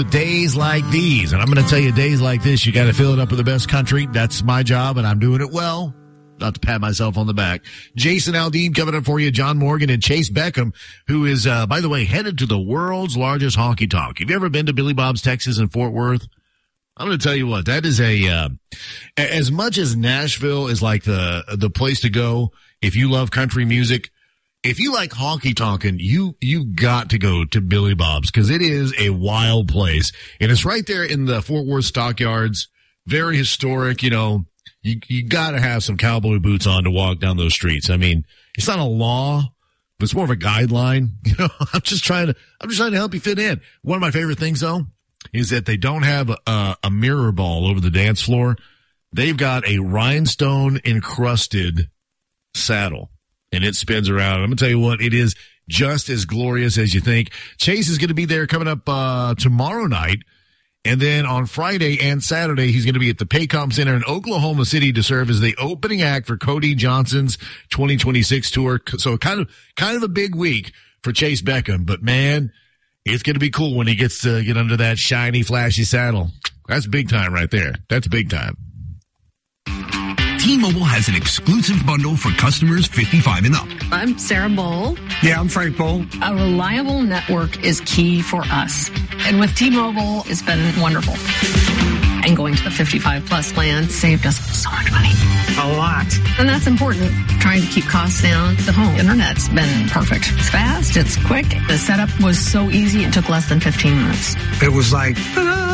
with days like these. And I'm going to tell you, days like this, you got to fill it up with the best country. That's my job, and I'm doing it well. Not to pat myself on the back. Jason Aldean coming up for you. John Morgan and Chase Beckham, who is, by the way, headed to the world's largest honky tonk. Have you ever been to Billy Bob's Texas in Fort Worth? I'm going to tell you what, that is as much as Nashville is like the place to go if you love country music, if you like honky tonkin', you got to go to Billy Bob's because it is a wild place. And it's right there in the Fort Worth Stockyards. Very historic, You got to have some cowboy boots on to walk down those streets. I mean, it's not a law, but it's more of a guideline. I'm just trying to help you fit in. One of my favorite things, though, is that they don't have a mirror ball over the dance floor. They've got a rhinestone encrusted saddle, and it spins around. I'm going to tell you what, it is just as glorious as you think. Chase is going to be there coming up tomorrow night. And then on Friday and Saturday, he's going to be at the Paycom Center in Oklahoma City to serve as the opening act for Cody Johnson's 2026 tour. So kind of a big week for Chase Beckham. But, man, it's going to be cool when he gets to get under that shiny, flashy saddle. That's big time right there. That's big time. T-Mobile has an exclusive bundle for customers 55 and up. I'm Sarah Bowl. Yeah, I'm Frank Bowl. A reliable network is key for us. And with T-Mobile, it's been wonderful. And going to the 55-plus plan saved us so much money. A lot. And that's important. Trying to keep costs down. The home internet's been perfect. It's fast. It's quick. The setup was so easy. It took less than 15 minutes. It was like, ta-da!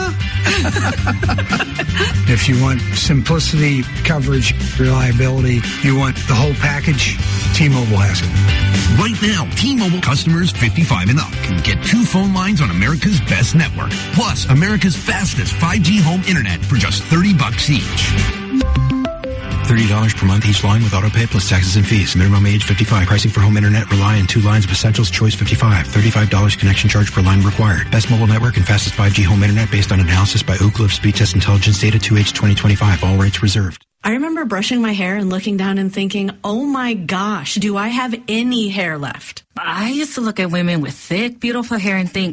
If you want simplicity, coverage, reliability, you want the whole package, T-Mobile has it. Right now, T-Mobile customers 55 and up can get 2 phone lines on America's best network, plus America's fastest 5G home internet for just $30 each. $30 per month each line with autopay plus taxes and fees. Minimum age 55. Pricing for home internet rely on 2 lines of Essentials Choice 55. $35 connection charge per line required. Best mobile network and fastest 5G home internet based on analysis by Ookla of Speed Test Intelligence data 2H 2025. All rights reserved. I remember brushing my hair and looking down and thinking, oh my gosh, do I have any hair left? I used to look at women with thick, beautiful hair and think,